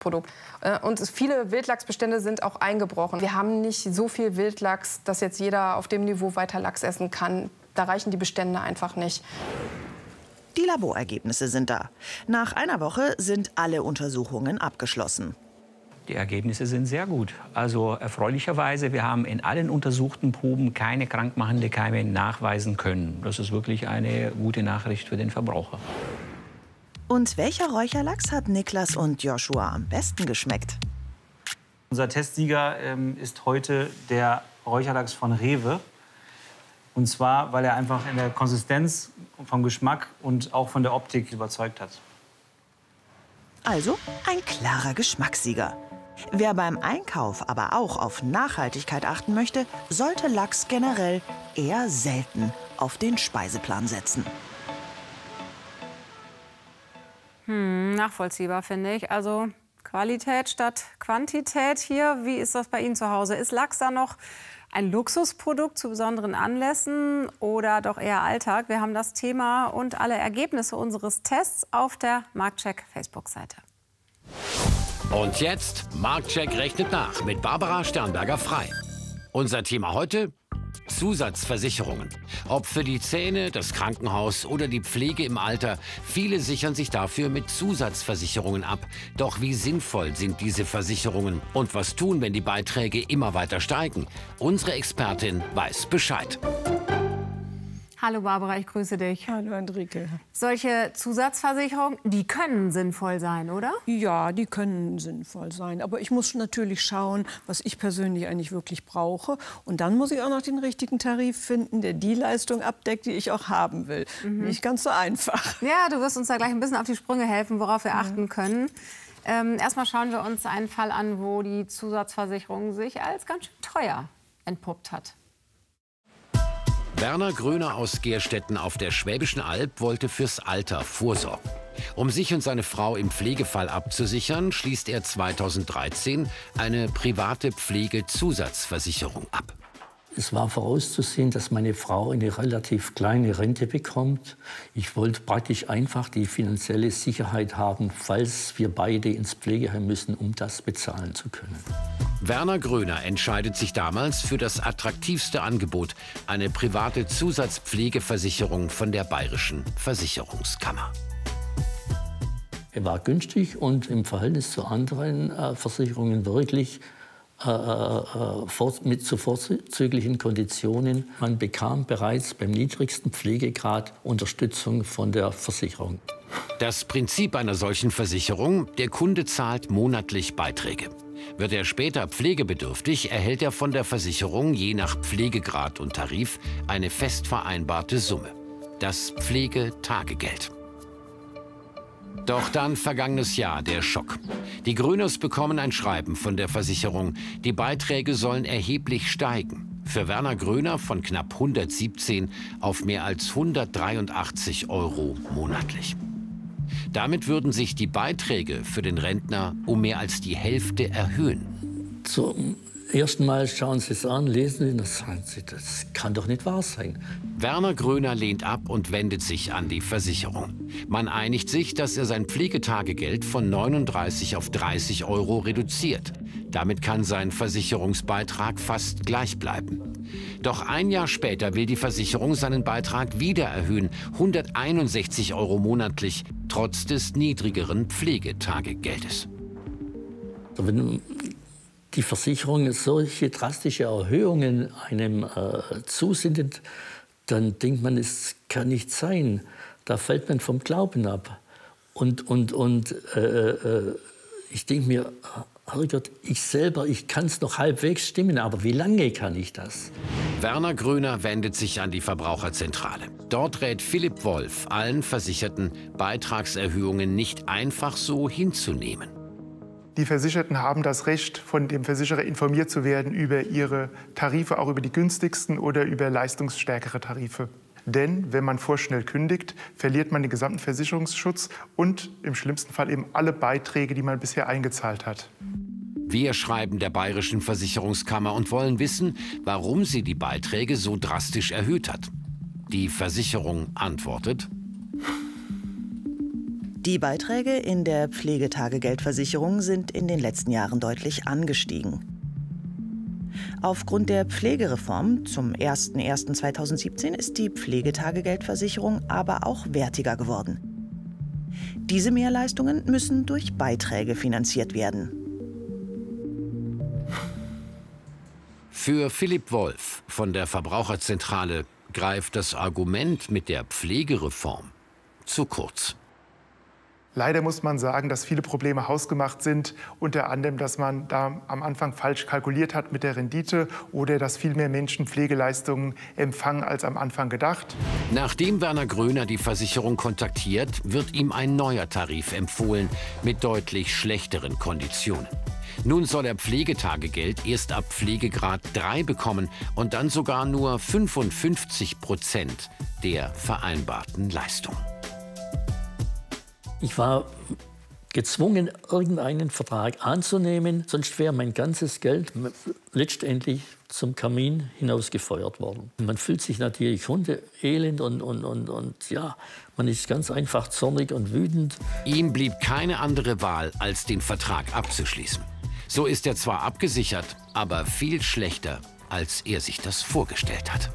Produkt. Und viele Wildlachsbestände sind auch eingebrochen. Wir haben nicht so viel Wildlachs, dass jetzt jeder auf dem Niveau weiter Lachs essen kann. Da reichen die Bestände einfach nicht. Die Laborergebnisse sind da. Nach einer Woche sind alle Untersuchungen abgeschlossen. Die Ergebnisse sind sehr gut. Also erfreulicherweise, wir haben in allen untersuchten Proben keine krankmachende Keime nachweisen können. Das ist wirklich eine gute Nachricht für den Verbraucher. Und welcher Räucherlachs hat Niklas und Joshua am besten geschmeckt? Unser Testsieger ist heute der Räucherlachs von Rewe. Und zwar, weil er einfach in der Konsistenz, vom Geschmack und auch von der Optik überzeugt hat. Also ein klarer Geschmackssieger. Wer beim Einkauf aber auch auf Nachhaltigkeit achten möchte, sollte Lachs generell eher selten auf den Speiseplan setzen. Nachvollziehbar, finde ich. Also Qualität statt Quantität hier. Wie ist das bei Ihnen zu Hause? Ist Lachs da noch ein Luxusprodukt zu besonderen Anlässen oder doch eher Alltag? Wir haben das Thema und alle Ergebnisse unseres Tests auf der Marktcheck Facebook-Seite. Und jetzt, Marktcheck rechnet nach mit Barbara Sternberger-Frei. Unser Thema heute: Zusatzversicherungen. Ob für die Zähne, das Krankenhaus oder die Pflege im Alter, viele sichern sich dafür mit Zusatzversicherungen ab. Doch wie sinnvoll sind diese Versicherungen? Und was tun, wenn die Beiträge immer weiter steigen? Unsere Expertin weiß Bescheid. Hallo Barbara, ich grüße dich. Hallo Enrique. Solche Zusatzversicherungen, die können sinnvoll sein, oder? Ja, die können sinnvoll sein. Aber ich muss natürlich schauen, was ich persönlich eigentlich wirklich brauche. Und dann muss ich auch noch den richtigen Tarif finden, der die Leistung abdeckt, die ich auch haben will. Nicht ganz so einfach. Ja, du wirst uns da gleich ein bisschen auf die Sprünge helfen, worauf wir achten können. Erstmal schauen wir uns einen Fall an, wo die Zusatzversicherung sich als ganz schön teuer entpuppt hat. Werner Gröner aus Gerstetten auf der Schwäbischen Alb wollte fürs Alter vorsorgen. Um sich und seine Frau im Pflegefall abzusichern, schließt er 2013 eine private Pflegezusatzversicherung ab. Es war vorauszusehen, dass meine Frau eine relativ kleine Rente bekommt. Ich wollte praktisch einfach die finanzielle Sicherheit haben, falls wir beide ins Pflegeheim müssen, um das bezahlen zu können. Werner Gröner entscheidet sich damals für das attraktivste Angebot, eine private Zusatzpflegeversicherung von der Bayerischen Versicherungskammer. Er war günstig und im Verhältnis zu anderen Versicherungen wirklich mit zu vorzüglichen Konditionen. Man bekam bereits beim niedrigsten Pflegegrad Unterstützung von der Versicherung. Das Prinzip einer solchen Versicherung: der Kunde zahlt monatlich Beiträge. Wird er später pflegebedürftig, erhält er von der Versicherung je nach Pflegegrad und Tarif eine fest vereinbarte Summe: das Pflegetagegeld. Doch dann vergangenes Jahr der Schock. Die Gröners bekommen ein Schreiben von der Versicherung. Die Beiträge sollen erheblich steigen. Für Werner Gröner von knapp 117 auf mehr als 183 € monatlich. Damit würden sich die Beiträge für den Rentner um mehr als die Hälfte erhöhen. Zum ersten Mal schauen Sie es an, lesen Sie, das sagen Sie, das kann doch nicht wahr sein. Werner Gröner lehnt ab und wendet sich an die Versicherung. Man einigt sich, dass er sein Pflegetagegeld von 39 auf 30 € reduziert. Damit kann sein Versicherungsbeitrag fast gleich bleiben. Doch ein Jahr später will die Versicherung seinen Beitrag wieder erhöhen, 161 € monatlich, trotz des niedrigeren Pflegetagegeldes. Wenn die Versicherung solche drastische Erhöhungen einem zusendet, dann denkt man, es kann nicht sein. Da fällt man vom Glauben ab. Und ich denke mir, Herrgott, ich selber, ich kann es noch halbwegs stimmen, aber wie lange kann ich das? Werner Gröner wendet sich an die Verbraucherzentrale. Dort rät Philipp Wolf allen Versicherten, Beitragserhöhungen nicht einfach so hinzunehmen. Die Versicherten haben das Recht, von dem Versicherer informiert zu werden über ihre Tarife, auch über die günstigsten oder über leistungsstärkere Tarife. Denn wenn man vorschnell kündigt, verliert man den gesamten Versicherungsschutz und im schlimmsten Fall eben alle Beiträge, die man bisher eingezahlt hat. Wir schreiben der Bayerischen Versicherungskammer und wollen wissen, warum sie die Beiträge so drastisch erhöht hat. Die Versicherung antwortet: Die Beiträge in der Pflegetagegeldversicherung sind in den letzten Jahren deutlich angestiegen. Aufgrund der Pflegereform zum 01.01.2017 ist die Pflegetagegeldversicherung aber auch wertiger geworden. Diese Mehrleistungen müssen durch Beiträge finanziert werden. Für Philipp Wolf von der Verbraucherzentrale greift das Argument mit der Pflegereform zu kurz. Leider muss man sagen, dass viele Probleme hausgemacht sind, unter anderem, dass man da am Anfang falsch kalkuliert hat mit der Rendite oder dass viel mehr Menschen Pflegeleistungen empfangen als am Anfang gedacht. Nachdem Werner Gröner die Versicherung kontaktiert, wird ihm ein neuer Tarif empfohlen mit deutlich schlechteren Konditionen. Nun soll er Pflegetagegeld erst ab Pflegegrad 3 bekommen und dann sogar nur 55% der vereinbarten Leistung. Ich war gezwungen, irgendeinen Vertrag anzunehmen, sonst wäre mein ganzes Geld letztendlich zum Kamin hinausgefeuert worden. Man fühlt sich natürlich hundeelend und ja, man ist ganz einfach zornig und wütend. Ihm blieb keine andere Wahl, als den Vertrag abzuschließen. So ist er zwar abgesichert, aber viel schlechter, als er sich das vorgestellt hat.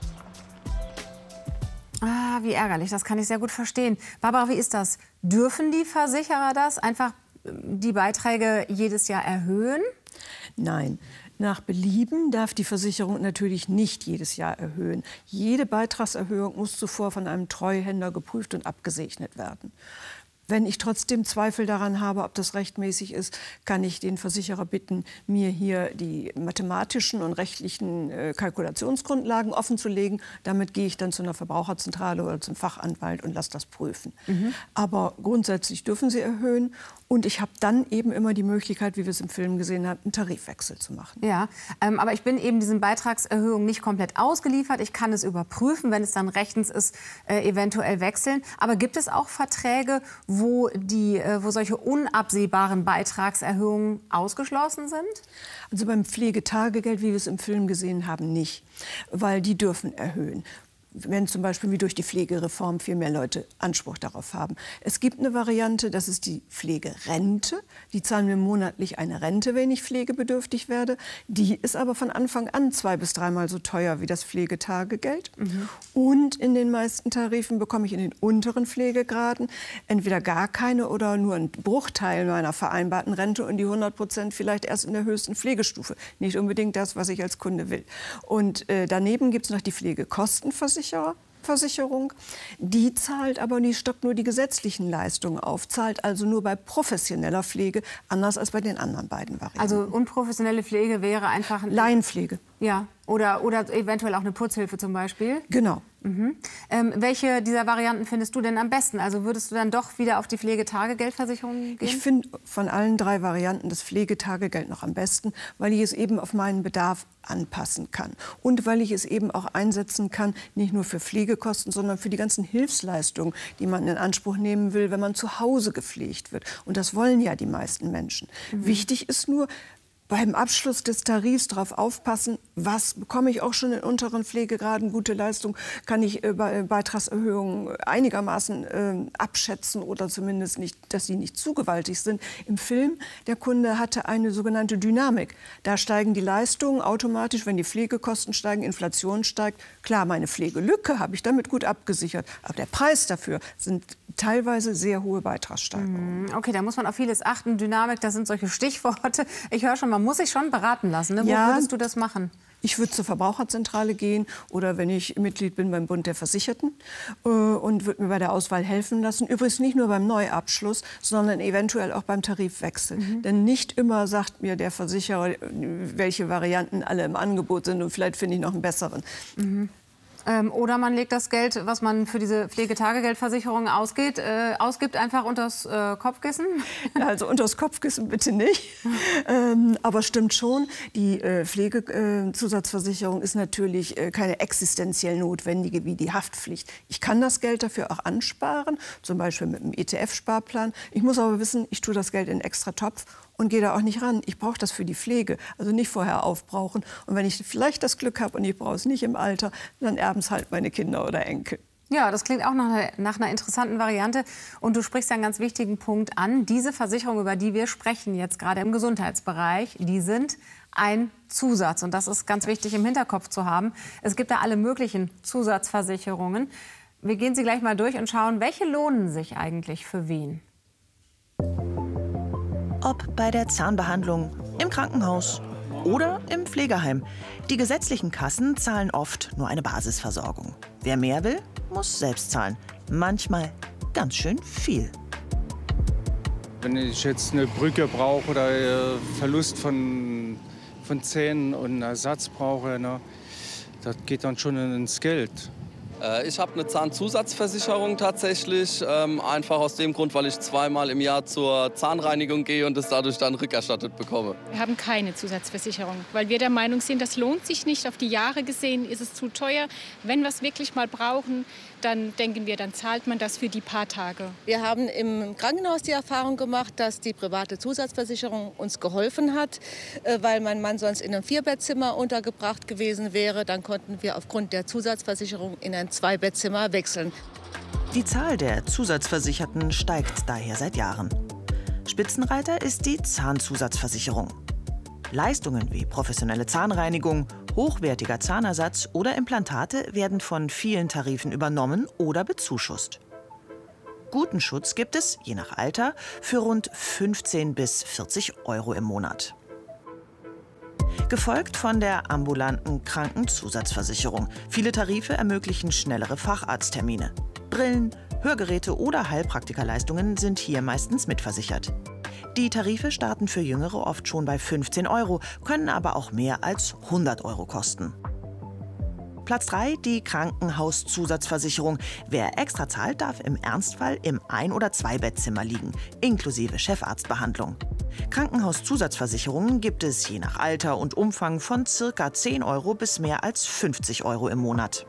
Ah, wie ärgerlich, das kann ich sehr gut verstehen. Barbara, wie ist das? Dürfen die Versicherer das einfach die Beiträge jedes Jahr erhöhen? Nein. Nach Belieben darf die Versicherung natürlich nicht jedes Jahr erhöhen. Jede Beitragserhöhung muss zuvor von einem Treuhänder geprüft und abgesegnet werden. Wenn ich trotzdem Zweifel daran habe, ob das rechtmäßig ist, kann ich den Versicherer bitten, mir hier die mathematischen und rechtlichen Kalkulationsgrundlagen offenzulegen. Damit gehe ich dann zu einer Verbraucherzentrale oder zum Fachanwalt und lasse das prüfen. Aber grundsätzlich dürfen sie erhöhen. Und ich habe dann eben immer die Möglichkeit, wie wir es im Film gesehen haben, einen Tarifwechsel zu machen. Ja, aber ich bin eben diesen Beitragserhöhungen nicht komplett ausgeliefert. Ich kann es überprüfen, wenn es dann rechtens ist, eventuell wechseln. Aber gibt es auch Verträge, wo solche unabsehbaren Beitragserhöhungen ausgeschlossen sind? Also beim Pflegetagegeld, wie wir es im Film gesehen haben, nicht. Weil die dürfen erhöhen. Wenn zum Beispiel wie durch die Pflegereform viel mehr Leute Anspruch darauf haben. Es gibt eine Variante, das ist die Pflegerente. Die zahlen mir monatlich eine Rente, wenn ich pflegebedürftig werde. Die ist aber von Anfang an 2- bis 3-mal so teuer wie das Pflegetagegeld. Und in den meisten Tarifen bekomme ich in den unteren Pflegegraden entweder gar keine oder nur einen Bruchteil meiner vereinbarten Rente und die 100% vielleicht erst in der höchsten Pflegestufe. Nicht unbedingt das, was ich als Kunde will. Und daneben gibt es noch die Pflegekostenversicherung. Die zahlt aber die stockt nur die gesetzlichen Leistungen auf, zahlt also nur bei professioneller Pflege, anders als bei den anderen beiden Varianten. Also unprofessionelle Pflege wäre einfach Laienpflege. Ja, oder eventuell auch eine Putzhilfe zum Beispiel. Genau. Welche dieser Varianten findest du denn am besten? Also würdest du dann doch wieder auf die Pflegetagegeldversicherung gehen? Ich finde von allen 3 Varianten das Pflegetagegeld noch am besten, weil ich es eben auf meinen Bedarf anpassen kann. Und weil ich es eben auch einsetzen kann, nicht nur für Pflegekosten, sondern für die ganzen Hilfsleistungen, die man in Anspruch nehmen will, wenn man zu Hause gepflegt wird. Und das wollen ja die meisten Menschen. Wichtig ist nur, beim Abschluss des Tarifs darauf aufpassen, was bekomme ich auch schon in unteren Pflegegraden, gute Leistung, kann ich Beitragserhöhungen einigermaßen abschätzen oder zumindest nicht, dass sie nicht zu gewaltig sind. Im Film, der Kunde hatte eine sogenannte Dynamik. Da steigen die Leistungen automatisch, wenn die Pflegekosten steigen, Inflation steigt. Klar, meine Pflegelücke habe ich damit gut abgesichert, aber der Preis dafür sind teilweise sehr hohe Beitragssteigerungen. Okay, da muss man auf vieles achten. Dynamik, das sind solche Stichworte. Ich höre schon, man muss sich schon beraten lassen. Ne? Ja, wo würdest du das machen? Ich würde zur Verbraucherzentrale gehen oder wenn ich Mitglied bin beim Bund der Versicherten und würde mir bei der Auswahl helfen lassen. Übrigens nicht nur beim Neuabschluss, sondern eventuell auch beim Tarifwechsel. Denn nicht immer sagt mir der Versicherer, welche Varianten alle im Angebot sind und vielleicht finde ich noch einen besseren. Oder man legt das Geld, was man für diese Pflegetagegeldversicherung ausgibt, einfach unters Kopfkissen? Also unters Kopfkissen bitte nicht. Aber stimmt schon, die Pflegezusatzversicherung ist natürlich keine existenziell notwendige wie die Haftpflicht. Ich kann das Geld dafür auch ansparen, zum Beispiel mit einem ETF-Sparplan. Ich muss aber wissen, ich tue das Geld in einen extra Topf und gehe da auch nicht ran. Ich brauche das für die Pflege, also nicht vorher aufbrauchen. Und wenn ich vielleicht das Glück habe und ich brauche es nicht im Alter, dann erben es halt meine Kinder oder Enkel. Ja, das klingt auch nach einer interessanten Variante. Und du sprichst ja einen ganz wichtigen Punkt an. Diese Versicherungen, über die wir sprechen jetzt gerade im Gesundheitsbereich, die sind ein Zusatz. Und das ist ganz wichtig im Hinterkopf zu haben. Es gibt da alle möglichen Zusatzversicherungen. Wir gehen sie gleich mal durch und schauen, welche lohnen sich eigentlich für wen. Ob bei der Zahnbehandlung, im Krankenhaus oder im Pflegeheim. Die gesetzlichen Kassen zahlen oft nur eine Basisversorgung. Wer mehr will, muss selbst zahlen. Manchmal ganz schön viel. Wenn ich jetzt eine Brücke brauche oder Verlust von Zähnen und einen Ersatz brauche, ne, das geht dann schon ins Geld. Ich habe eine Zahnzusatzversicherung tatsächlich, einfach aus dem Grund, weil ich zweimal im Jahr zur Zahnreinigung gehe und es dadurch dann rückerstattet bekomme. Wir haben keine Zusatzversicherung, weil wir der Meinung sind, das lohnt sich nicht. Auf die Jahre gesehen ist es zu teuer. Wenn wir es wirklich mal brauchen, dann denken wir, dann zahlt man das für die paar Tage. Wir haben im Krankenhaus die Erfahrung gemacht, dass die private Zusatzversicherung uns geholfen hat, weil mein Mann sonst in einem 4-Bettzimmer untergebracht gewesen wäre. Dann konnten wir aufgrund der Zusatzversicherung in ein 2-Bettzimmer wechseln. Die Zahl der Zusatzversicherten steigt daher seit Jahren. Spitzenreiter ist die Zahnzusatzversicherung. Leistungen wie professionelle Zahnreinigung, hochwertiger Zahnersatz oder Implantate werden von vielen Tarifen übernommen oder bezuschusst. Guten Schutz gibt es, je nach Alter, für rund 15 bis 40 € im Monat. Gefolgt von der ambulanten Krankenzusatzversicherung. Viele Tarife ermöglichen schnellere Facharzttermine. Brillen, Hörgeräte oder Heilpraktikerleistungen sind hier meistens mitversichert. Die Tarife starten für Jüngere oft schon bei 15 €, können aber auch mehr als 100 € kosten. Platz 3, die Krankenhauszusatzversicherung. Wer extra zahlt, darf im Ernstfall im 1- oder 2-Bettzimmer liegen, inklusive Chefarztbehandlung. Krankenhauszusatzversicherungen gibt es je nach Alter und Umfang von ca. 10 € bis mehr als 50 € im Monat.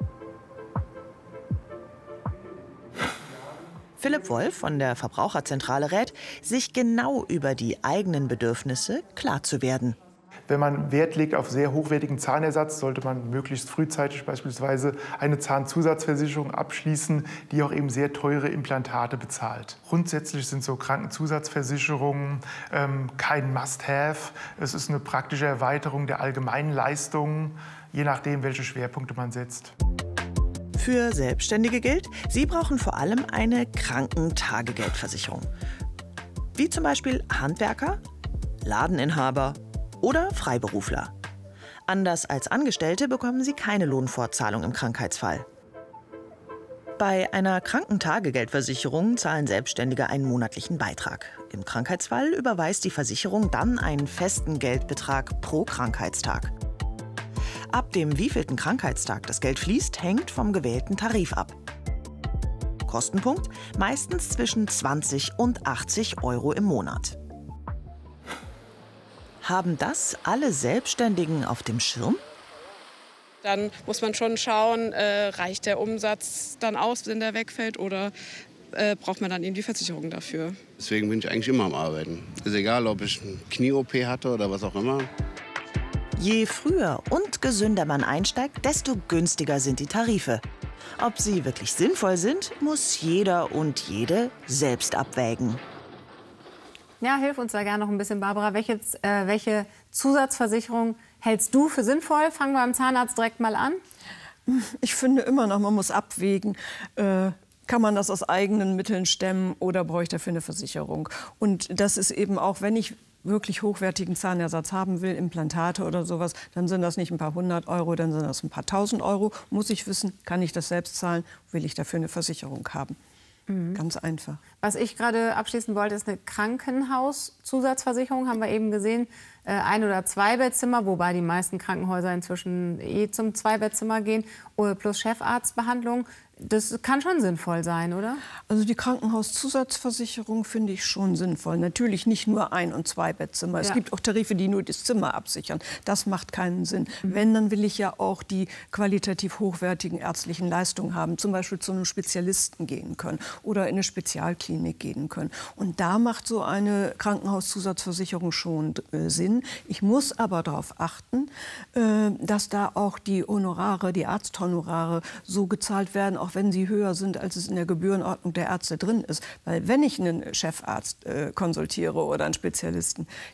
Philipp Wolf von der Verbraucherzentrale rät, sich genau über die eigenen Bedürfnisse klar zu werden. Wenn man Wert legt auf sehr hochwertigen Zahnersatz, sollte man möglichst frühzeitig beispielsweise eine Zahnzusatzversicherung abschließen, die auch eben sehr teure Implantate bezahlt. Grundsätzlich sind so Krankenzusatzversicherungen kein Must-have. Es ist eine praktische Erweiterung der allgemeinen Leistungen, je nachdem, welche Schwerpunkte man setzt. Für Selbstständige gilt, sie brauchen vor allem eine Krankentagegeldversicherung. Wie zum Beispiel Handwerker, Ladeninhaber oder Freiberufler. Anders als Angestellte bekommen sie keine Lohnfortzahlung im Krankheitsfall. Bei einer Krankentagegeldversicherung zahlen Selbstständige einen monatlichen Beitrag. Im Krankheitsfall überweist die Versicherung dann einen festen Geldbetrag pro Krankheitstag. Ab dem wievielten Krankheitstag das Geld fließt, hängt vom gewählten Tarif ab. Kostenpunkt meistens zwischen 20 und 80 € im Monat. Haben das alle Selbstständigen auf dem Schirm? Dann muss man schon schauen, reicht der Umsatz dann aus, wenn der wegfällt, oder braucht man dann eben die Versicherung dafür. Deswegen bin ich eigentlich immer am Arbeiten. Ist egal, ob ich eine Knie-OP hatte oder was auch immer. Je früher und gesünder man einsteigt, desto günstiger sind die Tarife. Ob sie wirklich sinnvoll sind, muss jeder und jede selbst abwägen. Ja, hilf uns da gerne noch ein bisschen, Barbara. Welche Zusatzversicherung hältst du für sinnvoll? Fangen wir beim Zahnarzt direkt mal an. Ich finde immer noch, man muss abwägen. Kann man das aus eigenen Mitteln stemmen oder brauche ich dafür eine Versicherung? Und das ist eben auch, wenn ich wirklich hochwertigen Zahnersatz haben will, Implantate oder sowas, dann sind das nicht ein paar 100 €, dann sind das ein paar 1000 €. Muss ich wissen, kann ich das selbst zahlen, will ich dafür eine Versicherung haben. Ganz einfach. Was ich gerade abschließen wollte, ist eine Krankenhauszusatzversicherung, haben wir eben gesehen. 1- oder 2-Bettzimmer, wobei die meisten Krankenhäuser inzwischen zum 2-Bettzimmer gehen, plus Chefarztbehandlung. Das kann schon sinnvoll sein, oder? Also die Krankenhauszusatzversicherung finde ich schon sinnvoll. Natürlich nicht nur 1- und 2-Bettzimmer. Es gibt auch Tarife, die nur das Zimmer absichern. Das macht keinen Sinn. Wenn, dann will ich ja auch die qualitativ hochwertigen ärztlichen Leistungen haben. Zum Beispiel zu einem Spezialisten gehen können oder in eine Spezialklinik gehen können. Und da macht so eine Krankenhauszusatzversicherung schon Sinn. Ich muss aber darauf achten, dass da auch die Honorare, die Arzthonorare so gezahlt werden, auch wenn sie höher sind, als es in der Gebührenordnung der Ärzte drin ist. Weil wenn ich einen Chefarzt konsultiere oder einen Spezialisten,